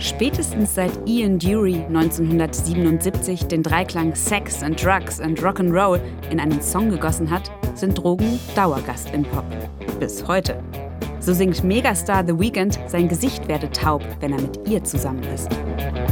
Spätestens seit Ian Dury 1977 den Dreiklang Sex and Drugs and Rock'n'Roll in einen Song gegossen hat, sind Drogen Dauergast im Pop. Bis heute. So singt Megastar The Weeknd, sein Gesicht werde taub, wenn er mit ihr zusammen ist.